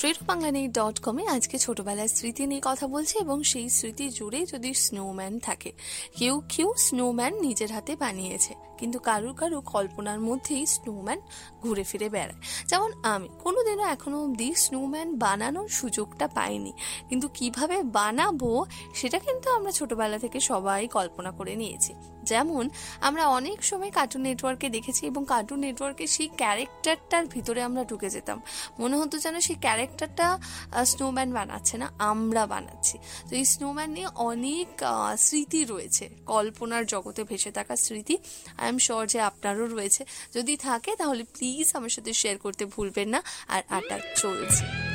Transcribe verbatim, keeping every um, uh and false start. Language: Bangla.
রেডিও বাংলানিক ডট কমে আজকে ছোটবেলার স্মৃতি নিয়ে কথা বলছি এবং সেই স্মৃতি জুড়ে যদি স্নোম্যান থাকে, কেউ কেউ স্নোম্যান নিজের হাতে বানিয়েছে, কিন্তু কারুর কারু কল্পনার মধ্যেই স্নোম্যান ঘুরে ফিরে বেড়ায়। যেমন আমি কোনোদিনও এখনো অবধি স্নোম্যান বানানোর সুযোগটা পাইনি, কিন্তু কিভাবে বানাবো সেটা কিন্তু আমরা ছোটবেলা থেকে সবাই কল্পনা করে নিয়েছি। যেমন আমরা অনেক সময় কার্টুন নেটওয়ার্কে দেখেছি এবং কার্টুন নেটওয়ার্কের সেই ক্যারেক্টারটার ভিতরে আমরা ঢুকে যেতাম, মনে হতো যেন সেই ক্যারেক্টারটা স্নোম্যান বানাচ্ছে না, আমরা বানাচ্ছি। তো এই স্নোম্যান নিয়ে অনেক স্মৃতি রয়েছে, কল্পনার জগতে ভেসে থাকা স্মৃতি। আই এম শিওর যে আপনারও রয়েছে। যদি থাকে তাহলে প্লিজ আমার সাথে শেয়ার করতে ভুলবেন না। আর আটা চলছে।